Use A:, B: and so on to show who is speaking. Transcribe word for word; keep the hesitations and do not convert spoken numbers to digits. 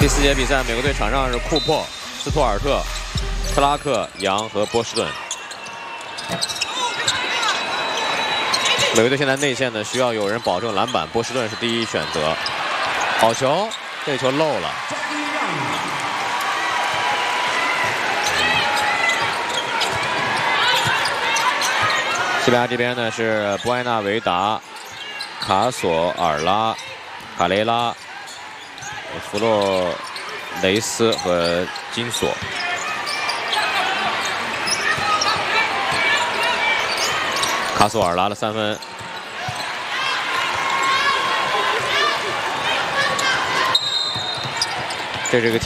A: 第四节比赛，美国队场上是库珀、斯图尔特、克拉克、杨和波士顿。美国队现在内线呢需要有人保证篮板，波士顿是第一选择。好球，这个球漏了。西班牙这边呢是布埃纳维达、卡索尔拉、卡雷拉、弗洛雷斯和金索。卡索尔拉的三分，这是个